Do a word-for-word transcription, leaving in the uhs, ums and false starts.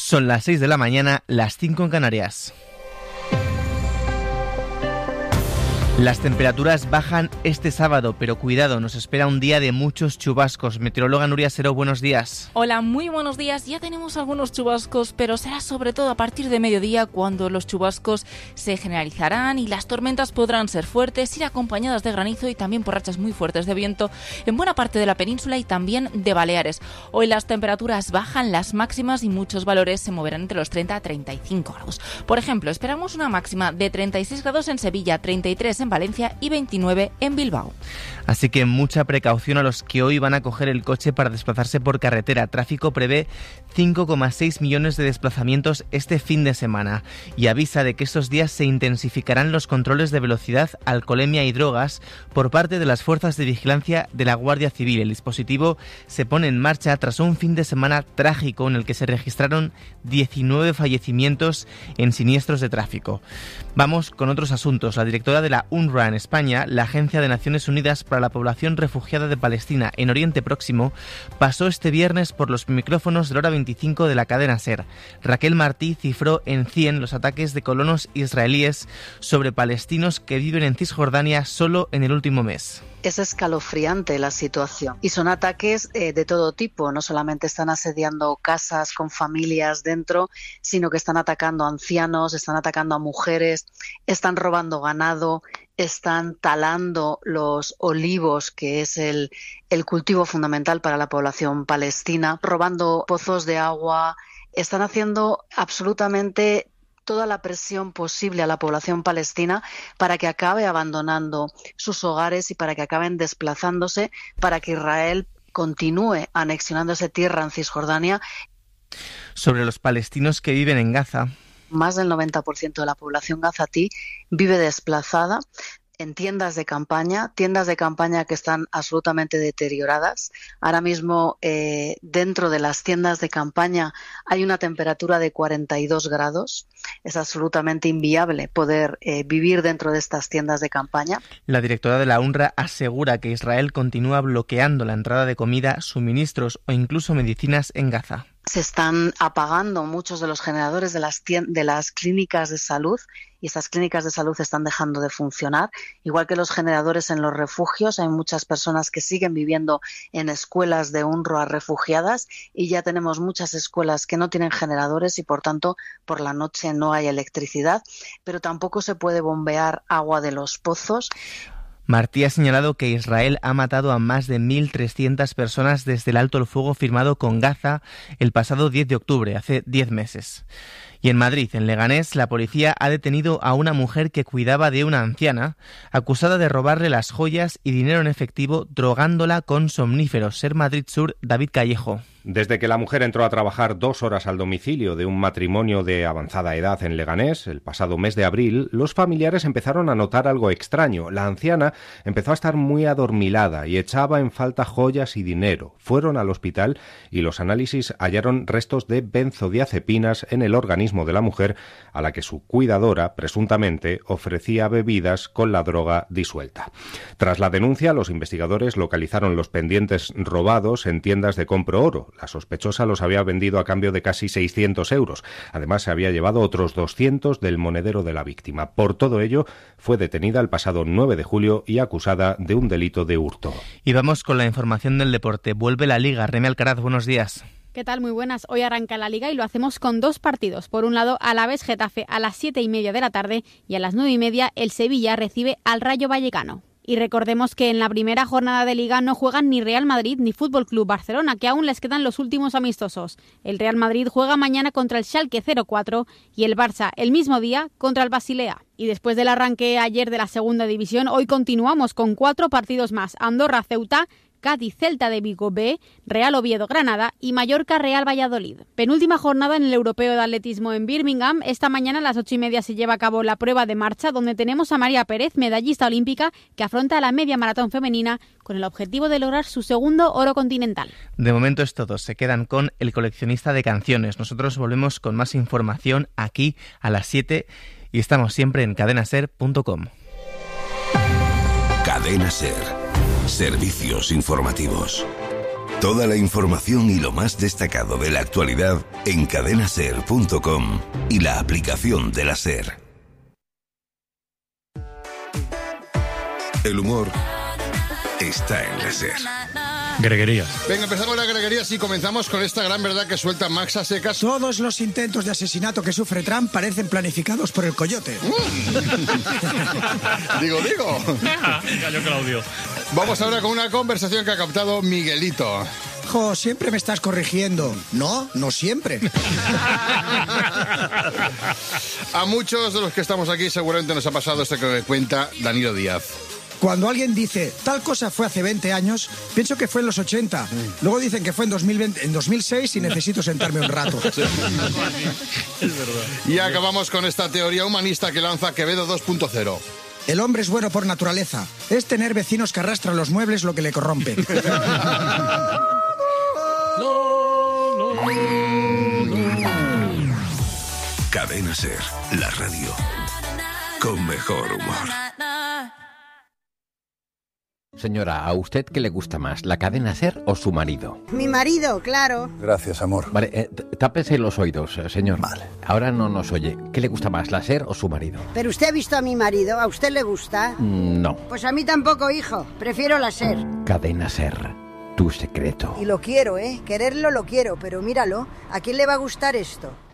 Son las seis de la mañana, las cinco en Canarias. Las temperaturas bajan este sábado, pero cuidado, nos espera un día de muchos chubascos. Meteoróloga Nuria Seró, buenos días. Hola, muy buenos días. Ya tenemos algunos chubascos, pero será sobre todo a partir de mediodía cuando los chubascos se generalizarán y las tormentas podrán ser fuertes, ir acompañadas de granizo y también por rachas muy fuertes de viento en buena parte de la península y también de Baleares. Hoy las temperaturas bajan, las máximas y muchos valores se moverán entre los treinta a treinta y cinco grados. Por ejemplo, esperamos una máxima de treinta y seis grados en Sevilla, treinta y tres en Valencia y veintinueve en Bilbao. Así que mucha precaución a los que hoy van a coger el coche para desplazarse por carretera. Tráfico prevé cinco coma seis millones de desplazamientos este fin de semana y avisa de que estos días se intensificarán los controles de velocidad, alcoholemia y drogas por parte de las fuerzas de vigilancia de la Guardia Civil. El dispositivo se pone en marcha tras un fin de semana trágico en el que se registraron diecinueve fallecimientos en siniestros de tráfico. Vamos con otros asuntos. La directora de la UNRWA en España, la Agencia de Naciones Unidas para la Población Refugiada de Palestina en Oriente Próximo, pasó este viernes por los micrófonos de la hora veinticinco de la cadena SER. Raquel Martí cifró en cien los ataques de colonos israelíes sobre palestinos que viven en Cisjordania solo en el último mes. Es escalofriante la situación y son ataques eh, de todo tipo. No solamente están asediando casas con familias dentro, sino que están atacando a ancianos, están atacando a mujeres, están robando ganado, están talando los olivos, que es el, el cultivo fundamental para la población palestina, robando pozos de agua, están haciendo absolutamente toda la presión posible a la población palestina para que acabe abandonando sus hogares y para que acaben desplazándose, para que Israel continúe anexionándose tierra en Cisjordania. Sobre los palestinos que viven en Gaza. Más del noventa por ciento de la población gazatí vive desplazada en tiendas de campaña, tiendas de campaña que están absolutamente deterioradas. Ahora mismo eh, dentro de las tiendas de campaña hay una temperatura de cuarenta y dos grados. Es absolutamente inviable poder eh, vivir dentro de estas tiendas de campaña. La directora de la UNRWA asegura que Israel continúa bloqueando la entrada de comida, suministros o incluso medicinas en Gaza. Se están apagando muchos de los generadores de las, tien- de las clínicas de salud y estas clínicas de salud están dejando de funcionar. Igual que los generadores en los refugios, hay muchas personas que siguen viviendo en escuelas de UNRWA refugiadas y ya tenemos muchas escuelas que no tienen generadores y por tanto por la noche no hay electricidad, pero tampoco se puede bombear agua de los pozos. Martí ha señalado que Israel ha matado a más de mil trescientas personas desde el alto el fuego firmado con Gaza el pasado diez de octubre, hace diez meses. Y en Madrid, en Leganés, la policía ha detenido a una mujer que cuidaba de una anciana, acusada de robarle las joyas y dinero en efectivo, drogándola con somníferos. SER Madrid Sur, David Callejo. Desde que la mujer entró a trabajar dos horas al domicilio de un matrimonio de avanzada edad en Leganés, el pasado mes de abril, los familiares empezaron a notar algo extraño. La anciana empezó a estar muy adormilada y echaba en falta joyas y dinero. Fueron al hospital y los análisis hallaron restos de benzodiazepinas en el organismo de la mujer, a la que su cuidadora, presuntamente, ofrecía bebidas con la droga disuelta. Tras la denuncia, los investigadores localizaron los pendientes robados en tiendas de compro oro. La sospechosa los había vendido a cambio de casi seiscientos euros. Además, se había llevado otros doscientos del monedero de la víctima. Por todo ello, fue detenida el pasado nueve de julio y acusada de un delito de hurto. Y vamos con la información del deporte. Vuelve la Liga. Remy Alcaraz, buenos días. ¿Qué tal? Muy buenas. Hoy arranca la Liga y lo hacemos con dos partidos. Por un lado, Alavés-Getafe a las siete y media de la tarde y a las nueve y media el Sevilla recibe al Rayo Vallecano. Y recordemos que en la primera jornada de Liga no juegan ni Real Madrid ni Fútbol Club Barcelona, que aún les quedan los últimos amistosos. El Real Madrid juega mañana contra el Schalke cero cuatro y el Barça el mismo día contra el Basilea. Y después del arranque ayer de la segunda división, hoy continuamos con cuatro partidos más. Andorra-Ceuta, Cádiz, Celta de Vigo B, Real Oviedo, Granada y Mallorca, Real Valladolid. Penúltima jornada en el Europeo de Atletismo en Birmingham. Esta mañana a las ocho y media se lleva a cabo la prueba de marcha, donde tenemos a María Pérez, medallista olímpica, que afronta la media maratón femenina con el objetivo de lograr su segundo oro continental. De momento es todo. Se quedan con El Coleccionista de Canciones. Nosotros volvemos con más información aquí a las siete y estamos siempre en cadena ser punto com. Cadena SER. Servicios informativos. Toda la información y lo más destacado de la actualidad en cadena ser punto com y la aplicación de la SER. El humor está en la SER. Greguerías. Venga, empezamos las greguerías y comenzamos con esta gran verdad que suelta Max a secas. Todos los intentos de asesinato que sufre Trump parecen planificados por el coyote. Mm. digo, digo. Gallo Claudio. Vamos ahora con una conversación que ha captado Miguelito. Jo, siempre me estás corrigiendo. No, no siempre. A muchos de los que estamos aquí seguramente nos ha pasado esto que cuenta Danilo Díaz. Cuando alguien dice, tal cosa fue hace veinte años, pienso que fue en los ochenta. Luego dicen que fue en, dos mil veinte, en dos mil seis y necesito sentarme un rato. Sí. Es verdad. Y acabamos con esta teoría humanista que lanza Quevedo dos punto cero. El hombre es bueno por naturaleza. Es tener vecinos que arrastran los muebles lo que le corrompe. Cadena SER, la radio con mejor humor. Señora, ¿a usted qué le gusta más, la cadena SER o su marido? Mi marido, claro. Gracias, amor. Vale, eh, tápese los oídos, señor. Vale. Ahora no nos oye. ¿Qué le gusta más, la SER o su marido? ¿Pero usted ha visto a mi marido? ¿A usted le gusta? Mm, no. Pues a mí tampoco, hijo. Prefiero la SER. Cadena SER, tu secreto. Y lo quiero, ¿eh? Quererlo lo quiero, pero míralo. ¿A quién le va a gustar esto?